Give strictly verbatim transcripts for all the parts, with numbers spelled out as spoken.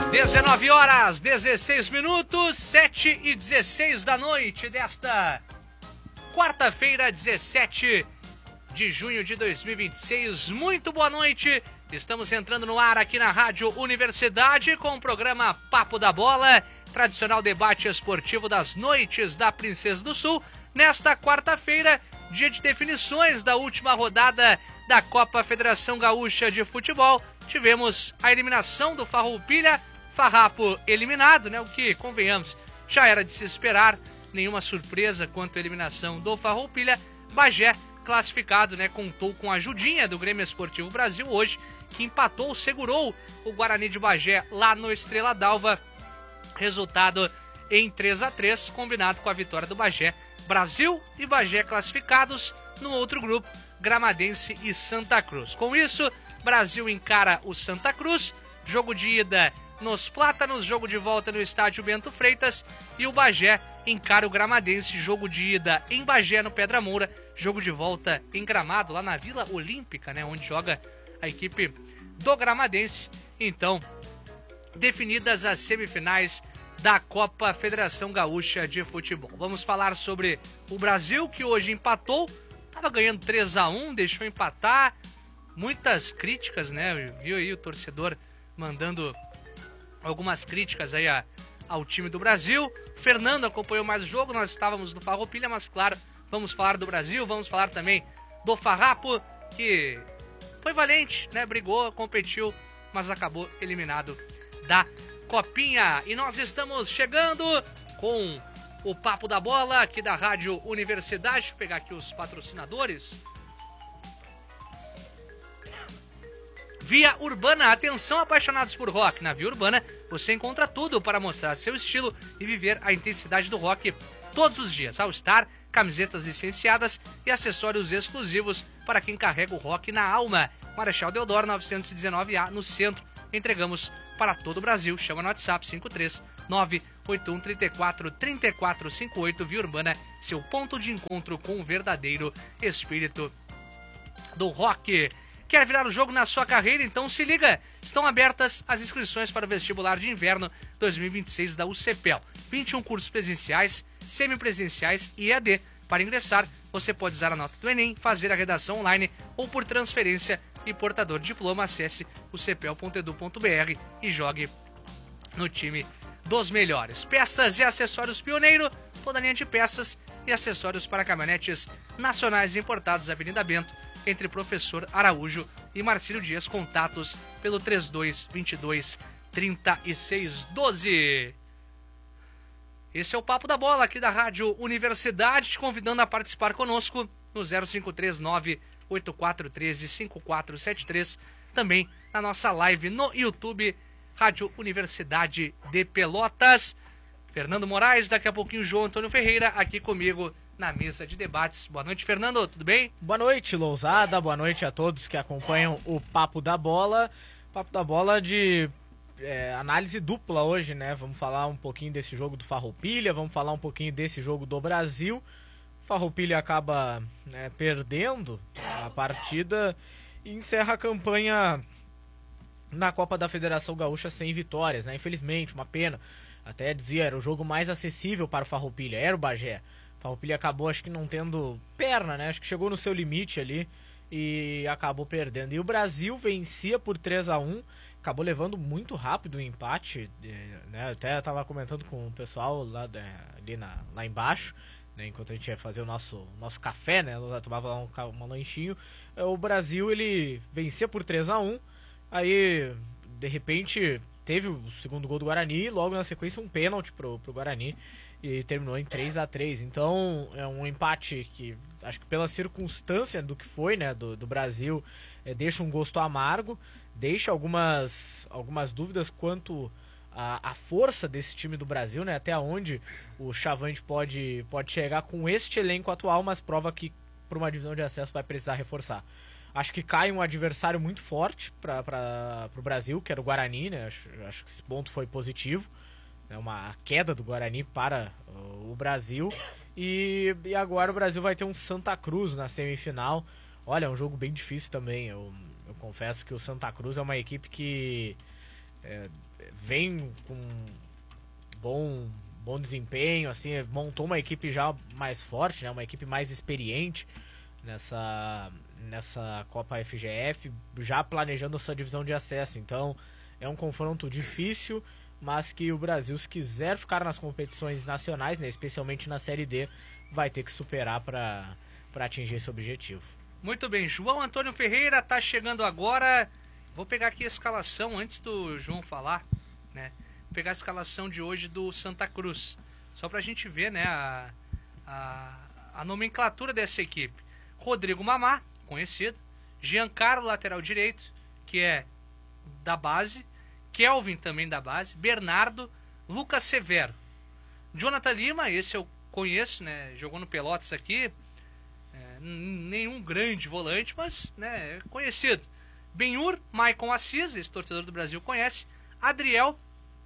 dezenove horas, dezesseis minutos, sete e dezesseis da noite desta quarta-feira, dezessete de junho de dois mil e vinte e seis. Muito boa noite. Estamos entrando no ar aqui na Rádio Universidade com o programa Papo da Bola, tradicional debate esportivo das noites da Princesa do Sul. Nesta quarta-feira, dia de definições da última rodada da Copa Federação Gaúcha de Futebol, tivemos a eliminação do Farroupilha, Farrapo eliminado, né? O que, convenhamos, já era de se esperar, nenhuma surpresa quanto à eliminação do Farroupilha. Bagé classificado, né? Contou com a ajudinha do Grêmio Esportivo Brasil hoje, que empatou, segurou o Guarani de Bagé lá no Estrela d'Alva. Resultado em três a três, combinado com a vitória do Bagé. Brasil e Bagé classificados no outro grupo, Gramadense e Santa Cruz. Com isso, Brasil encara o Santa Cruz, jogo de ida nos Plátanos, jogo de volta no estádio Bento Freitas, e o Bagé encara o Gramadense, jogo de ida em Bagé, no Pedra Moura, jogo de volta em Gramado, lá na Vila Olímpica, né, onde joga a equipe do Gramadense. Então, definidas as semifinais da Copa Federação Gaúcha de Futebol. Vamos falar sobre o Brasil, que hoje empatou, estava ganhando três a um, deixou empatar, muitas críticas, né, viu aí o torcedor mandando algumas críticas aí a, ao time do Brasil. Fernando acompanhou mais o jogo, nós estávamos no Farroupilha, mas claro, vamos falar do Brasil, vamos falar também do Farrapo, que foi valente, né, brigou, competiu, mas acabou eliminado da Copinha. E nós estamos chegando com o Papo da Bola aqui da Rádio Universidade. Deixa eu pegar aqui os patrocinadores. Via Urbana, atenção apaixonados por rock. Na Via Urbana você encontra tudo para mostrar seu estilo e viver a intensidade do rock todos os dias. All Star, camisetas licenciadas e acessórios exclusivos para quem carrega o rock na alma. Marechal Deodoro novecentos e dezenove A, no centro. Entregamos para todo o Brasil. Chama no WhatsApp cinco três nove oito um três quatro três quatro cinco oito. Via Urbana, seu ponto de encontro com o verdadeiro espírito do rock. Quer virar o jogo na sua carreira? Então se liga! Estão abertas as inscrições para o vestibular de inverno dois mil e vinte e seis da U C P E L. vinte e um cursos presenciais, semipresenciais e E A D. Para ingressar, você pode usar a nota do Enem, fazer a redação online ou por transferência, e portador de diploma. Acesse o c p e l ponto edu ponto b r e jogue no time dos melhores. Peças e acessórios Pioneiro, toda a linha de peças e acessórios para caminhonetes nacionais e importados, Avenida Bento, entre Professor Araújo e Marcílio Dias. Contatos pelo trinta e dois, vinte e dois, trinta e seis, doze. Esse é o Papo da Bola aqui da Rádio Universidade, te convidando a participar conosco no zero cinco três nove oito quatro um três cinco quatro sete três, também na nossa live no YouTube, Rádio Universidade de Pelotas. Fernando Moraes, daqui a pouquinho João Antônio Ferreira, aqui comigo na mesa de debates. Boa noite, Fernando, tudo bem? Boa noite, Lousada, boa noite a todos que acompanham o Papo da Bola. Papo da Bola de é, análise dupla hoje, né? Vamos falar um pouquinho desse jogo do Farroupilha, vamos falar um pouquinho desse jogo do Brasil. Farroupilha acaba, né, perdendo a partida e encerra a campanha na Copa da Federação Gaúcha sem vitórias, né? Infelizmente, uma pena. Até dizia, era o jogo mais acessível para o Farroupilha, era o Bagé. O Farroupilha acabou, acho que não tendo perna, né? Acho que chegou no seu limite ali e acabou perdendo. E o Brasil vencia por três a um, acabou levando muito rápido o empate, né? Até estava comentando com o pessoal lá, ali na, lá embaixo, enquanto a gente ia fazer o nosso, nosso café, né, nós tomava lá um, um lanchinho. O Brasil, ele vencia por três a um, aí de repente teve o segundo gol do Guarani e logo na sequência um pênalti pro, pro Guarani e terminou em três a três. Então é um empate que, acho que pela circunstância do que foi, né, do, do Brasil, é, deixa um gosto amargo, deixa algumas, algumas dúvidas quanto A, a força desse time do Brasil, né? Até onde o Chavante pode, pode chegar com este elenco atual, mas prova que para uma divisão de acesso vai precisar reforçar. Acho que cai um adversário muito forte para o Brasil, que era o Guarani, né? Acho, acho que esse ponto foi positivo, né? Uma queda do Guarani para o, o Brasil. E, e agora o Brasil vai ter um Santa Cruz na semifinal. Olha, é um jogo bem difícil também. Eu, eu confesso que o Santa Cruz é uma equipe que é, vem com bom, bom desempenho, assim, montou uma equipe já mais forte, né, uma equipe mais experiente nessa, nessa Copa F G F, já planejando sua divisão de acesso. Então é um confronto difícil, mas que o Brasil, se quiser ficar nas competições nacionais, né, especialmente na Série D, vai ter que superar para para atingir esse objetivo. Muito bem, João Antônio Ferreira tá chegando agora. Vou pegar aqui a escalação antes do João falar, né? Vou pegar a escalação de hoje do Santa Cruz, só pra gente ver, né, a, a, a nomenclatura dessa equipe. Rodrigo Mamá, conhecido. Giancarlo, lateral direito, que é da base. Kelvin, também da base. Bernardo. Lucas Severo. Jonathan Lima, esse eu conheço, né? Jogou no Pelotas aqui. É, nenhum grande volante, mas, né, é conhecido. Benhur, Maicon Assis, esse torcedor do Brasil conhece. Adriel,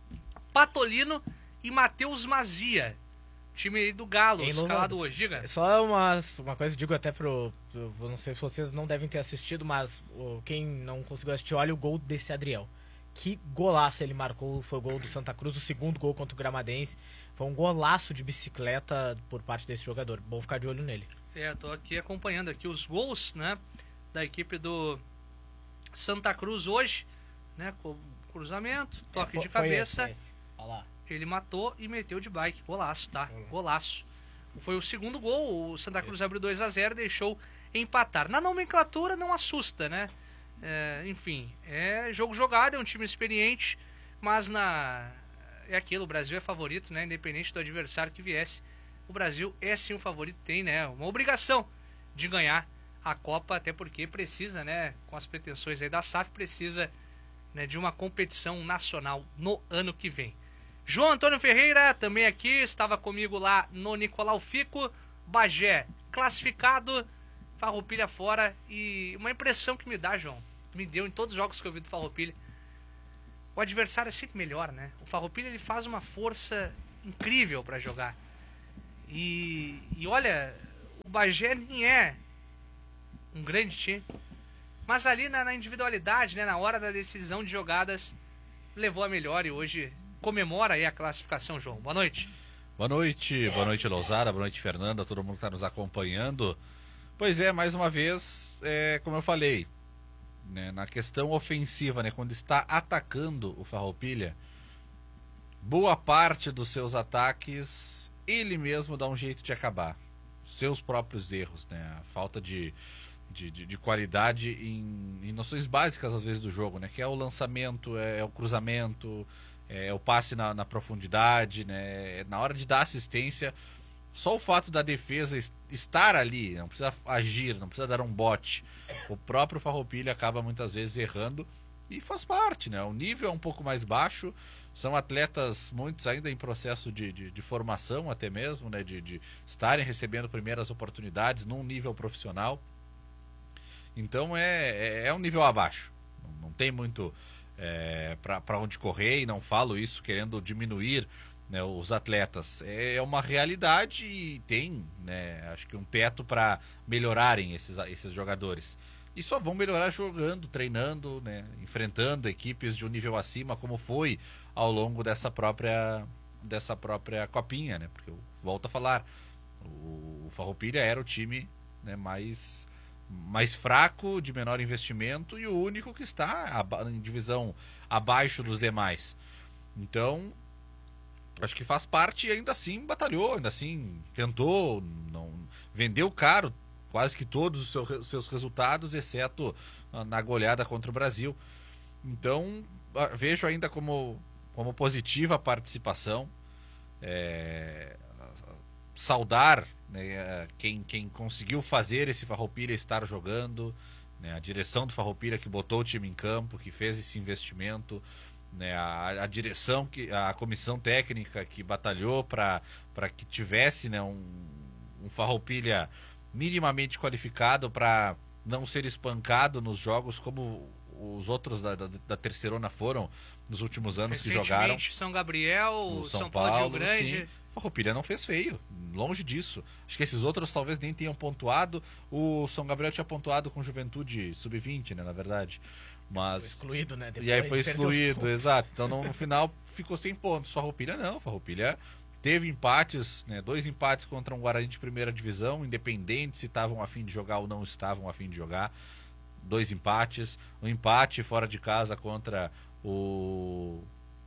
Patolino e Matheus Mazia. Time aí do Galo, escalado hoje, diga. Só uma, uma coisa, digo até pro, pro... Não sei se vocês não devem ter assistido, mas o, quem não conseguiu assistir, olha o gol desse Adriel. Que golaço ele marcou, foi o gol do Santa Cruz, o segundo gol contra o Gramadense. Foi um golaço de bicicleta por parte desse jogador. Bom ficar de olho nele. É, tô aqui acompanhando aqui os gols, né, da equipe do Santa Cruz hoje, né, com cruzamento, toque é, foi, de cabeça. Esse, esse. Olha lá. Ele matou e meteu de bike. Golaço, tá? Uhum. Golaço. Foi o segundo gol. O Santa Cruz Isso. abriu dois a zero e deixou empatar. Na nomenclatura não assusta, né? É, enfim, é jogo jogado, é um time experiente, mas na é aquilo, o Brasil é favorito, né? Independente do adversário que viesse. O Brasil é sim o favorito, tem, né, uma obrigação de ganhar a Copa, até porque precisa, né, com as pretensões aí da S A F, precisa, né, de uma competição nacional no ano que vem. João Antônio Ferreira, também aqui, estava comigo lá no Nicolau Fico. Bagé classificado, Farroupilha fora. E uma impressão que me dá, João, me deu em todos os jogos que eu vi do Farroupilha, o adversário é sempre melhor, né? O Farroupilha, ele faz uma força incrível para jogar. E, e olha, o Bagé nem é um grande time, mas ali na, na individualidade, né, na hora da decisão de jogadas, levou a melhor e hoje comemora aí a classificação, João. Boa noite. Boa noite, boa noite, Lousada, boa noite, Fernanda, todo mundo que está nos acompanhando. Pois é, mais uma vez, é, como eu falei, né, na questão ofensiva, né, quando está atacando o Farroupilha, boa parte dos seus ataques ele mesmo dá um jeito de acabar. Seus próprios erros, né, a falta de, de, de, de qualidade em, em noções básicas, às vezes, do jogo, né, que é o lançamento, é, é o cruzamento, é o passe na, na profundidade, né, na hora de dar assistência. Só o fato da defesa estar ali, não precisa agir, não precisa dar um bote. O próprio Farroupilha acaba muitas vezes errando e faz parte, né? O nível é um pouco mais baixo, são atletas, muitos ainda em processo de, de, de formação até mesmo, né? De, de estarem recebendo primeiras oportunidades num nível profissional. Então é, é, é um nível abaixo, não, não tem muito é, para onde correr, e não falo isso querendo diminuir, né, os atletas. É uma realidade e tem, né, acho que um teto para melhorarem esses, esses jogadores. E só vão melhorar jogando, treinando, né, enfrentando equipes de um nível acima, como foi ao longo dessa própria, dessa própria copinha, né? Porque eu volto a falar, o Farroupilha era o time, né, mais, mais fraco, de menor investimento e o único que está em divisão abaixo dos demais. Então, acho que faz parte e ainda assim batalhou, ainda assim tentou, não vendeu caro quase que todos os seu, seus resultados, exceto na goleada contra o Brasil. Então, vejo ainda como, como positiva a participação, é, saudar, né, quem, quem conseguiu fazer esse Farroupilha estar jogando, né, a direção do Farroupilha que botou o time em campo, que fez esse investimento, né, a, a direção, que, a comissão técnica que batalhou para que tivesse, né, um, um Farroupilha minimamente qualificado para não ser espancado nos jogos como os outros da, da, da Terceirona foram nos últimos anos que jogaram. São Gabriel, São, São Paulo, Paulo de Rio Grande. Sim. Farroupilha não fez feio, longe disso. Acho que esses outros talvez nem tenham pontuado. O São Gabriel tinha pontuado com Juventude sub vinte, né, na verdade. Mas... Foi excluído, né? Depois e aí foi excluído, exato. Então no, no final ficou sem pontos. Farroupilha não, Farroupilha teve empates, né? Dois empates contra um Guarani de primeira divisão, independente se estavam a fim de jogar ou não estavam a fim de jogar. Dois empates, um empate fora de casa contra o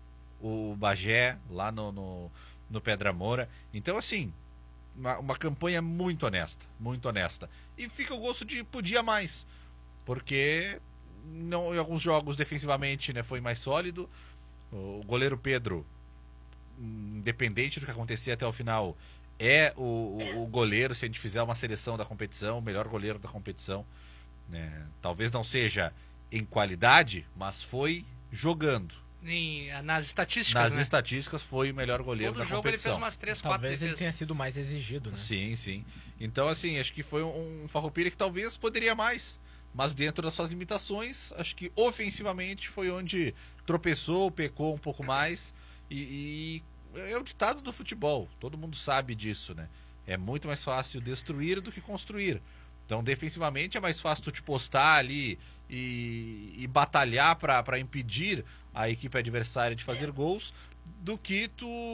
o Bagé, lá no, no, no Pedra Moura. Então, assim, uma, uma campanha muito honesta, muito honesta. E fica o gosto de podia mais, porque não, em alguns jogos defensivamente, né, foi mais sólido. O goleiro Pedro, independente do que acontecer até o final, é o, o, o goleiro, se a gente fizer uma seleção da competição, o melhor goleiro da competição. Né? Talvez não seja em qualidade, mas foi jogando. Em, nas estatísticas, Nas né? estatísticas foi o melhor goleiro Todo da jogo competição. ele fez umas três, quatro Talvez defesas. ele tenha sido mais exigido, né? Sim, sim. Então, assim, acho que foi um, um Farroupilha que talvez poderia mais. Mas dentro das suas limitações, acho que ofensivamente foi onde tropeçou, pecou um pouco mais. E, e é o ditado do futebol. Todo mundo sabe disso, né? É muito mais fácil destruir do que construir. Então, defensivamente, é mais fácil tu te postar ali e, e batalhar para impedir a equipe adversária de fazer gols do que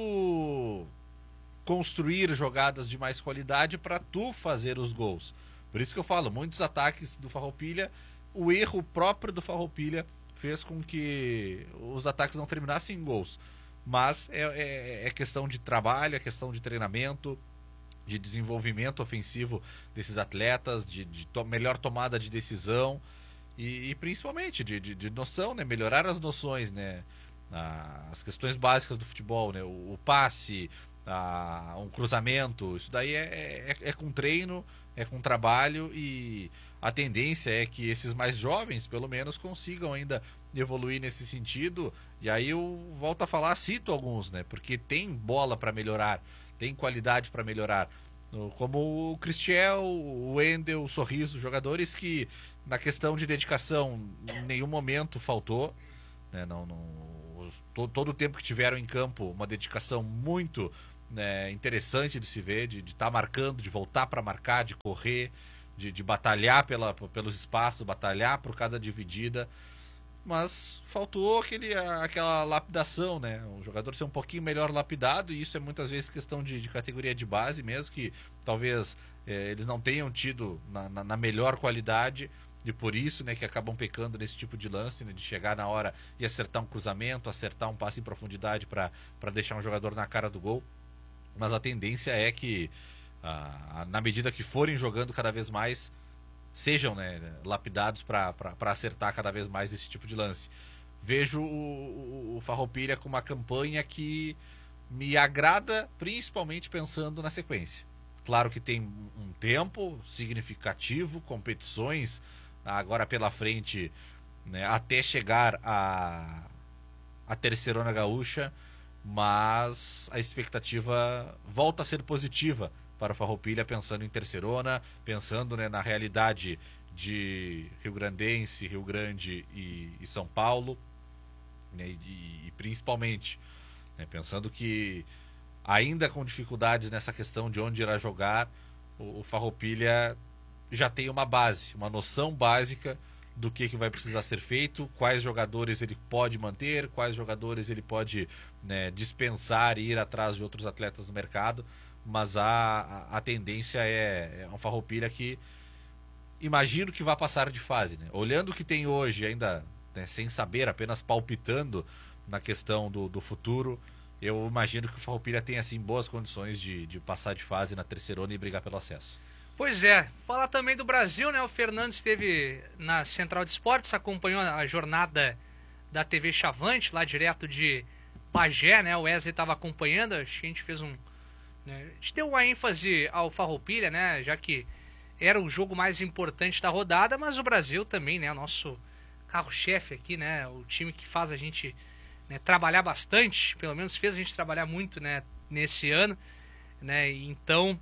tu construir jogadas de mais qualidade para tu fazer os gols. Por isso que eu falo, muitos ataques do Farroupilha, o erro próprio do Farroupilha fez com que os ataques não terminassem em gols. Mas é, é, é questão de trabalho, é questão de treinamento, de desenvolvimento ofensivo desses atletas, de, de to melhor tomada de decisão e, e principalmente de, de, de noção, né? Melhorar as noções, né? Ah, as questões básicas do futebol, né? O, o passe, ah, um cruzamento, isso daí é, é, é com treino, é com trabalho e a tendência é que esses mais jovens, pelo menos, consigam ainda evoluir nesse sentido. E aí eu volto a falar, cito alguns, né? Porque tem bola para melhorar, tem qualidade para melhorar, como o Cristiel, o Wendel, o Sorriso, jogadores que na questão de dedicação em nenhum momento faltou, né? não, não, todo, todo o tempo que tiveram em campo, uma dedicação muito, né, interessante de se ver, de estar tá marcando, de voltar para marcar, de correr, de, de batalhar pela, pelos espaços, batalhar por cada dividida. Mas faltou aquele, aquela lapidação, né? O jogador ser um pouquinho melhor lapidado, e isso é muitas vezes questão de, de categoria de base mesmo, que talvez é, eles não tenham tido na, na, na melhor qualidade, e por isso, né, que acabam pecando nesse tipo de lance, né, de chegar na hora e acertar um cruzamento, acertar um passe em profundidade para deixar um jogador na cara do gol. Mas a tendência é que, ah, na medida que forem jogando cada vez mais, sejam, né, lapidados para acertar cada vez mais esse tipo de lance. Vejo o, o, o Farroupilha com uma campanha que me agrada, principalmente pensando na sequência. Claro que tem um tempo significativo, competições agora pela frente, né, até chegar a, a Terceirona Gaúcha, mas a expectativa volta a ser positiva para o Farroupilha, pensando em Terceirona, pensando, né, na realidade de Rio Grandense, Rio Grande e, e São Paulo, né, e, e principalmente, né, pensando que ainda com dificuldades nessa questão de onde irá jogar, o, o Farroupilha já tem uma base, uma noção básica do que, que vai precisar ser feito, quais jogadores ele pode manter, quais jogadores ele pode, né, dispensar e ir atrás de outros atletas no mercado. Mas a, a, a tendência é, é um Farroupilha que imagino que vai passar de fase, né? Olhando o que tem hoje, ainda, né, sem saber, apenas palpitando na questão do, do futuro, eu imagino que o Farroupilha tem assim, boas condições de, de passar de fase na Terceirona e brigar pelo acesso. Pois é, falar também do Brasil, né? O Fernando esteve na Central de Esportes, acompanhou a jornada da T V Chavante, lá direto de Bagé, né? O Wesley estava acompanhando, acho que a gente fez um... Né? A gente deu uma ênfase ao Farroupilha, né? Já que era o jogo mais importante da rodada, mas o Brasil também, né? O nosso carro-chefe aqui, né? O time que faz a gente, né, trabalhar bastante, pelo menos fez a gente trabalhar muito, né, nesse ano, né? Então,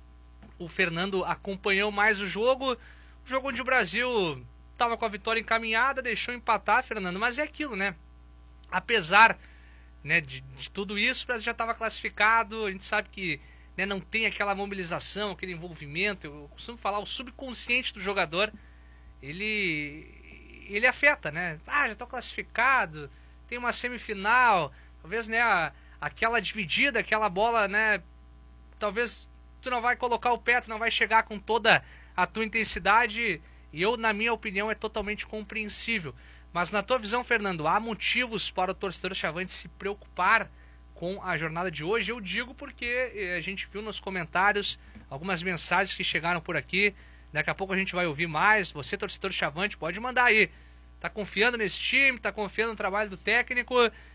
o Fernando acompanhou mais o jogo, o jogo onde o Brasil estava com a vitória encaminhada, deixou empatar, Fernando, mas é aquilo, né? Apesar, né, de, de tudo isso, o Brasil já estava classificado, a gente sabe que, né, não tem aquela mobilização, aquele envolvimento. Eu costumo falar, o subconsciente do jogador, ele, ele afeta, né? Ah, já tô classificado, tem uma semifinal, talvez, né, a, aquela dividida, aquela bola, né, talvez tu não vai colocar o pé, tu não vai chegar com toda a tua intensidade, e eu, na minha opinião, é totalmente compreensível. Mas na tua visão, Fernando, há motivos para o torcedor chavante se preocupar com a jornada de hoje? Eu digo porque a gente viu nos comentários algumas mensagens que chegaram por aqui. Daqui a pouco a gente vai ouvir mais. Você, torcedor chavante, pode mandar aí. Tá confiando nesse time, tá confiando no trabalho do técnico,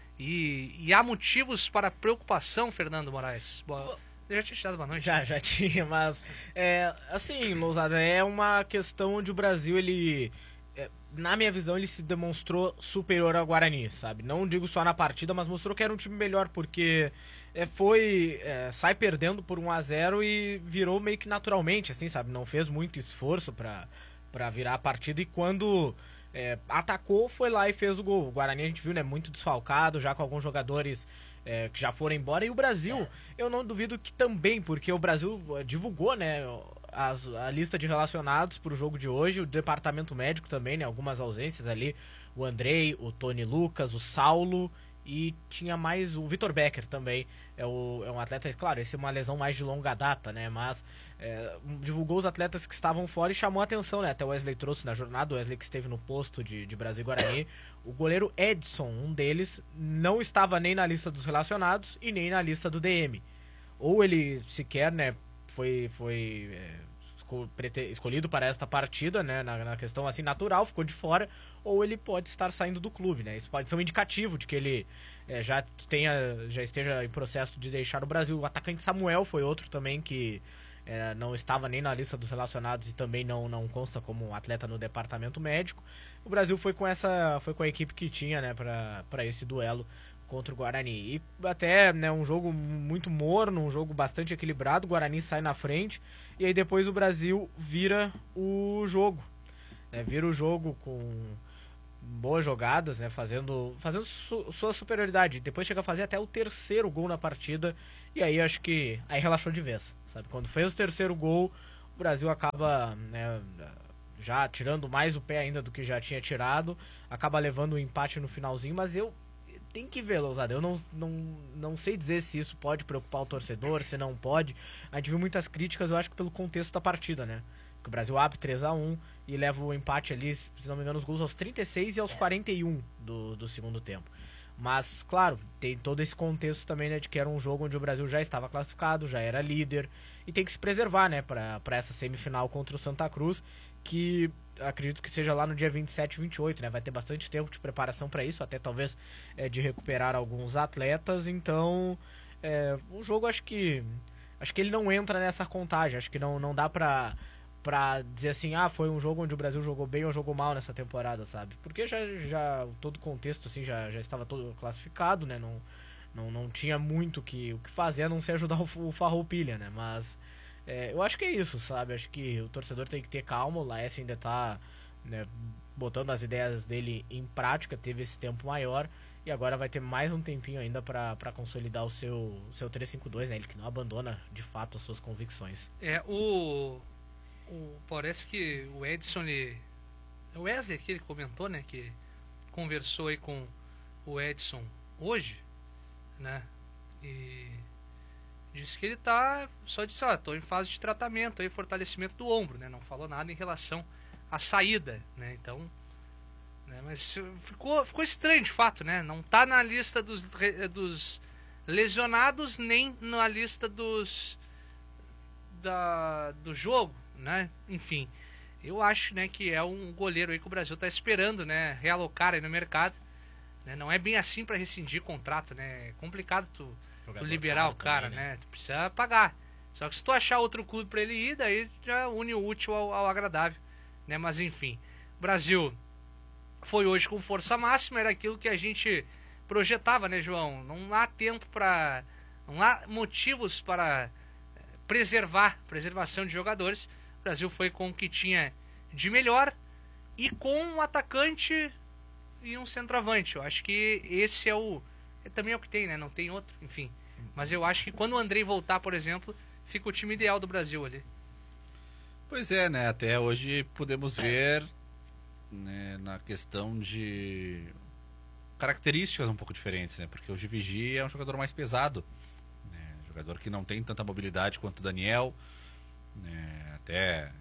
e, e há motivos para preocupação, Fernando Moraes. Boa. Eu já tinha te dado boa noite. Já, já tinha, mas é, assim, Lousada, é uma questão onde o Brasil, ele, é, na minha visão, ele se demonstrou superior ao Guarani, sabe? Não digo só na partida, mas mostrou que era um time melhor, porque é, foi, é, sai perdendo por um a zero e virou meio que naturalmente, assim, sabe? Não fez muito esforço pra, pra virar a partida, e quando é, atacou, foi lá e fez o gol. O Guarani, a gente viu, né, muito desfalcado, já com alguns jogadores É, que já foram embora, e o Brasil, eu não duvido que também, porque o Brasil divulgou, né, as, a lista de relacionados para o jogo de hoje, o departamento médico também, né, algumas ausências ali, o Andrei, o Tony Lucas, o Saulo, e tinha mais o Vitor Becker também, é, o, é um atleta, claro, esse é uma lesão mais de longa data, né, mas é, divulgou os atletas que estavam fora e chamou a atenção, né, até o Wesley trouxe na jornada, o Wesley que esteve no posto de, de Brasil e Guarani, o goleiro Edson, um deles, não estava nem na lista dos relacionados e nem na lista do D M, ou ele sequer, né, foi, foi é, escolhido para esta partida, né, na, na questão assim natural, ficou de fora, ou ele pode estar saindo do clube, né, isso pode ser um indicativo de que ele é, já, tenha, já esteja em processo de deixar o Brasil. O atacante Samuel foi outro também que é, não estava nem na lista dos relacionados e também não, não consta como atleta no departamento médico. O Brasil foi com essa, foi com a equipe que tinha, né, para esse duelo contra o Guarani. E até, né, um jogo muito morno, um jogo bastante equilibrado, o Guarani sai na frente, e aí depois o Brasil vira o jogo. Né, vira o jogo com boas jogadas, né, fazendo, fazendo su sua superioridade. Depois chega a fazer até o terceiro gol na partida, e aí acho que aí relaxou de vez. Sabe? Quando fez o terceiro gol, o Brasil acaba, né, já tirando mais o pé ainda do que já tinha tirado, acaba levando o empate no finalzinho, mas eu tem que ver, Lousada, eu não, não, não sei dizer se isso pode preocupar o torcedor, se não pode. A gente viu muitas críticas, eu acho que pelo contexto da partida, né? Que o Brasil abre três a um e leva o empate ali, se não me engano, os gols aos trinta e seis e aos quarenta e um do, do segundo tempo. Mas, claro, tem todo esse contexto também, né, de que era um jogo onde o Brasil já estava classificado, já era líder, e tem que se preservar, né, para essa semifinal contra o Santa Cruz, que acredito que seja lá no dia vinte e sete e vinte e oito, né? Vai ter bastante tempo de preparação para isso, até talvez é, de recuperar alguns atletas. Então, é, o jogo acho que acho que ele não entra nessa contagem. Acho que não, não dá pra, pra dizer assim, ah, foi um jogo onde o Brasil jogou bem ou jogou mal nessa temporada, sabe? Porque já, já todo o contexto assim, já, já estava todo classificado, né? Não, não, não tinha muito que, o que fazer a não ser ajudar o, o Farroupilha, né? Mas É, eu acho que é isso, sabe? Acho que o torcedor tem que ter calma. O Laércio ainda tá, né, botando as ideias dele em prática, teve esse tempo maior e agora vai ter mais um tempinho ainda para consolidar o seu, seu três cinco dois, né? Ele que não abandona de fato as suas convicções. É, o, o parece que o Edson, ele, o Wesley que ele comentou, né, que conversou aí com o Edson hoje, né? E disse que ele tá, só disse, ó, tô em fase de tratamento aí, fortalecimento do ombro, né? Não falou nada em relação à saída, né? Então, né? Mas ficou, ficou estranho de fato, né? Não tá na lista dos, dos lesionados, nem na lista dos da, do jogo, né? Enfim, eu acho, né, que é um goleiro aí que o Brasil tá esperando, né, realocar aí no mercado, né? Não é bem assim para rescindir contrato, né? É complicado tu Tu liberar o cara, também, né? né? Tu precisa pagar. Só que se tu achar outro clube pra ele ir, daí já une o útil ao, ao agradável, né? Mas enfim, o Brasil foi hoje com força máxima, era aquilo que a gente projetava, né, João? Não há tempo para, não há motivos para preservar, preservação de jogadores. O Brasil foi com o que tinha de melhor e com um atacante e um centroavante. Eu acho que esse é o também é o que tem, né? Não tem outro, enfim. Mas eu acho que quando o Andrei voltar, por exemplo, fica o time ideal do Brasil ali. Pois é, né? Até hoje podemos ver né, na questão de características um pouco diferentes, né? Porque o Givigi é um jogador mais pesado, né? Jogador que não tem tanta mobilidade quanto o Daniel, né? Até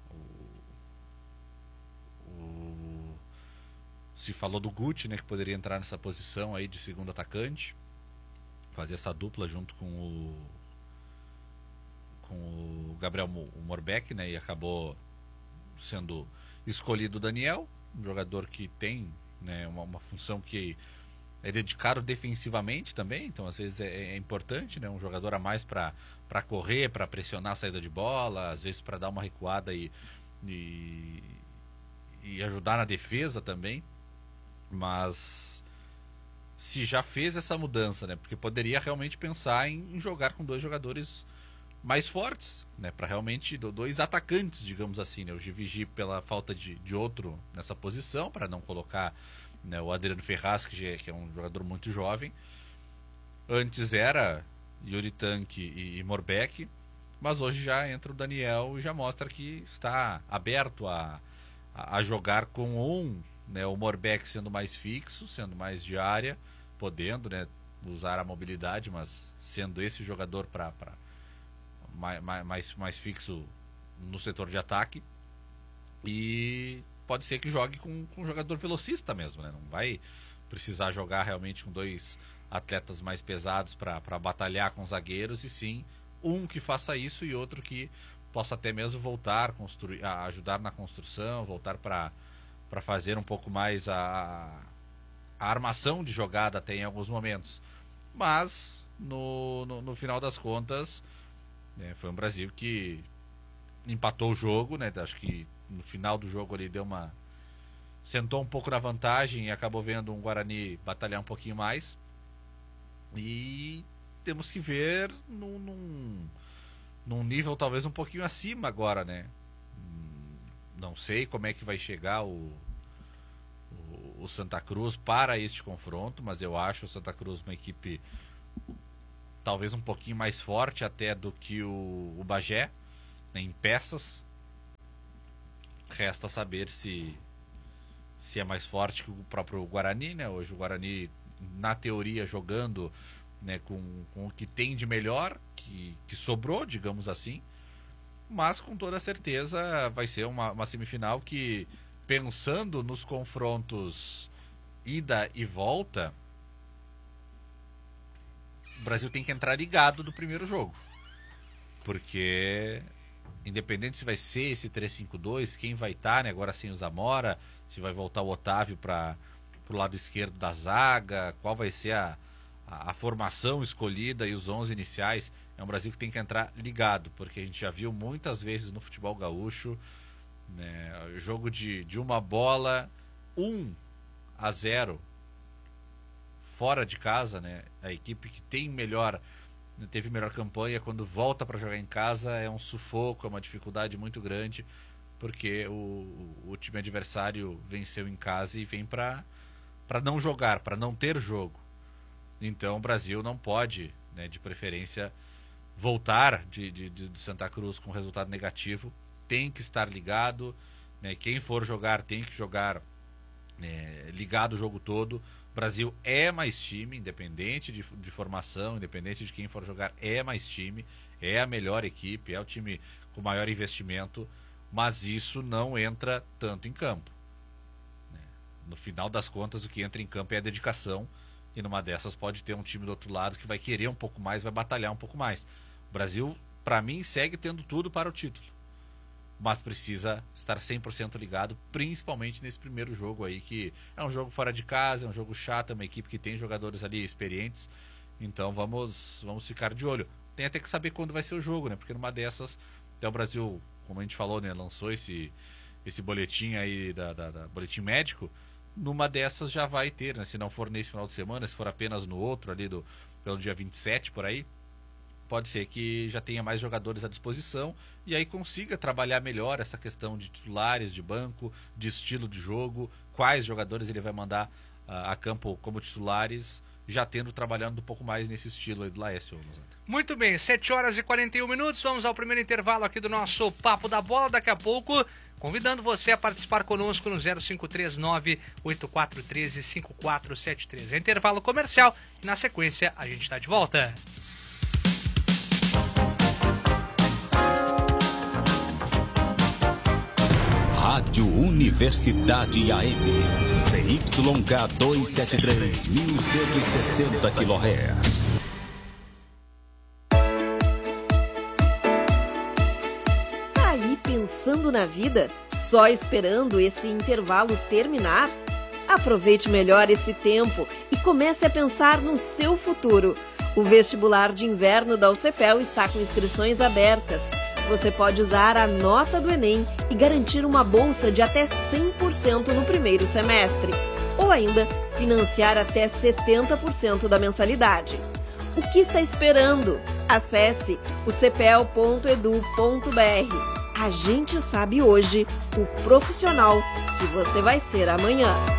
o, o, se falou do Guti, né? Que poderia entrar nessa posição aí de segundo atacante, fazer essa dupla junto com o com o Gabriel Morbeck, né? E acabou sendo escolhido o Daniel, um jogador que tem, né, uma, uma função que é dedicado defensivamente também, então às vezes é, é importante, né, um jogador a mais para para correr, para pressionar a saída de bola, às vezes para dar uma recuada e, e, e ajudar na defesa também. Mas se já fez essa mudança, né, porque poderia realmente pensar em, em jogar com dois jogadores mais fortes, né, para realmente dois atacantes, digamos assim, né, o Givigi pela falta de, de outro nessa posição, para não colocar, né, o Adriano Ferraz, que, já, que é um jogador muito jovem. Antes era Yuri Tanque e, e Morbeck, mas hoje já entra o Daniel e já mostra que está aberto a, a, a jogar com um, né, o Morbeck sendo mais fixo, sendo mais de área, podendo, né, usar a mobilidade, mas sendo esse jogador para Mais, mais, mais fixo no setor de ataque, e pode ser que jogue com, com um jogador velocista mesmo, né? Não vai precisar jogar realmente com dois atletas mais pesados para batalhar com os zagueiros, e sim um que faça isso e outro que possa até mesmo voltar, construir, a ajudar na construção, voltar para fazer um pouco mais a, a armação de jogada até em alguns momentos. Mas no, no, no final das contas, É, foi um Brasil que empatou o jogo, né? Acho que no final do jogo ele deu uma sentou um pouco na vantagem e acabou vendo um Guarani batalhar um pouquinho mais. E temos que ver num, num, num nível talvez um pouquinho acima agora, né? Não sei como é que vai chegar o, o, o Santa Cruz para este confronto, mas eu acho o Santa Cruz uma equipe talvez um pouquinho mais forte até do que o, o Bagé, né, em peças. Resta saber se se é mais forte que o próprio Guarani, né? Hoje o Guarani, na teoria, jogando, né, com, com o que tem de melhor, que, que sobrou, digamos assim. Mas com toda certeza vai ser uma, uma semifinal que, pensando nos confrontos ida e volta, o Brasil tem que entrar ligado do primeiro jogo, porque independente se vai ser esse três cinco dois, quem vai estar, né, agora sem o Zamora, se vai voltar o Otávio para o lado esquerdo da zaga, qual vai ser a, a, a formação escolhida e os onze iniciais, é um Brasil que tem que entrar ligado, porque a gente já viu muitas vezes no futebol gaúcho, né, jogo de, de uma bola, um a zero fora de casa, né? A equipe que tem melhor, teve melhor campanha, quando volta para jogar em casa é um sufoco, é uma dificuldade muito grande, porque o, o time adversário venceu em casa e vem para para não jogar, para não ter jogo. Então o Brasil não pode, né, de preferência, voltar de, de, de Santa Cruz com resultado negativo, tem que estar ligado, né? Quem for jogar tem que jogar, né, ligado o jogo todo. O Brasil é mais time, independente de, de formação, independente de quem for jogar, é mais time, é a melhor equipe, é o time com maior investimento, mas isso não entra tanto em campo. No final das contas, o que entra em campo é a dedicação, e numa dessas pode ter um time do outro lado que vai querer um pouco mais, vai batalhar um pouco mais. O Brasil, para mim, segue tendo tudo para o título, mas precisa estar cem por cento ligado, principalmente nesse primeiro jogo aí, que é um jogo fora de casa, é um jogo chato, é uma equipe que tem jogadores ali experientes, então vamos, vamos ficar de olho. Tem até que saber quando vai ser o jogo, né? Porque numa dessas, até o Brasil, como a gente falou, né, lançou esse, esse boletim aí, da, da, da boletim médico, numa dessas já vai ter, né? Se não for nesse final de semana, se for apenas no outro, ali do, pelo dia vinte e sete, por aí, pode ser que já tenha mais jogadores à disposição e aí consiga trabalhar melhor essa questão de titulares, de banco, de estilo de jogo, quais jogadores ele vai mandar uh, a campo como titulares já tendo trabalhando um pouco mais nesse estilo aí do Laércio. Muito bem, sete horas e quarenta e um minutos, vamos ao primeiro intervalo aqui do nosso Papo da Bola. Daqui a pouco, convidando você a participar conosco no zero cinco três nove oito quatro um três cinco quatro sete três. É intervalo comercial e na sequência a gente está de volta. Rádio Universidade A M, C Y K duzentos e setenta e três, mil cento e sessenta quilohertz. Tá aí pensando na vida? Só esperando esse intervalo terminar? Aproveite melhor esse tempo e comece a pensar no seu futuro. O vestibular de inverno da U C P E L está com inscrições abertas. Você pode usar a nota do Enem e garantir uma bolsa de até cem por cento no primeiro semestre. Ou ainda, financiar até setenta por cento da mensalidade. O que está esperando? Acesse o c p e l ponto e d u ponto b r. A gente sabe hoje o profissional que você vai ser amanhã.